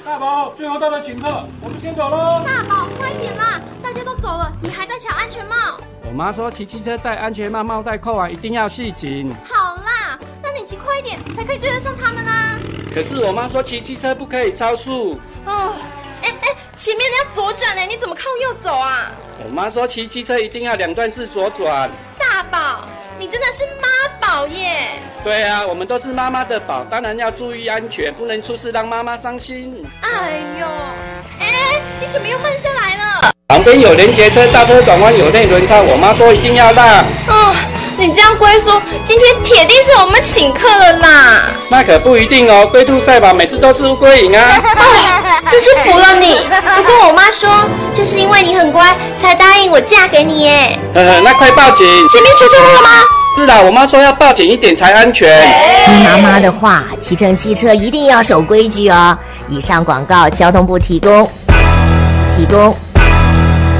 大宝，最后到了请客，我们先走喽。 大宝，快点啦！大家都走了，你还在抢安全帽。 我妈说骑机车戴安全帽，帽带扣完一定要系紧。 好啦，那你骑快一点，才可以追得上他们啊。 可是我妈说骑机车不可以超速。 哦，前面要左转呢，你怎么靠右走啊？ 我妈说骑机车一定要2段式左转。 大宝，你真的是妈宝耶！ 对啊，我们都是妈妈的宝，当然要注意安全，不能出事让妈妈伤心。 哎呦，你怎么又慢下来了？ 旁边有连结车，大车转弯有内轮差，我妈说一定要让。 哦，你这样龟叔，今天铁定是我们请客了啦。 那可不一定哦，龟兔赛跑每次都是乌龟赢啊。 真是服了你。不过我妈说，就是因为你很乖，才答应我嫁给你耶。 那快报警！ 前面出车祸了吗？ 是啦，我妈说要报警一点才安全。 听妈妈的话，骑乘机车一定要守规矩哦。以上广告交通部提供。